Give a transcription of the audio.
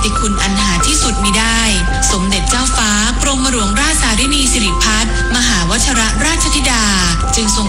ติคุณอันหาที่สุดมิได้ สมเด็จเจ้าฟ้ากรมหลวงราชสารินีสิริพัฒน์มหาวชรราชธิดาจึงทรง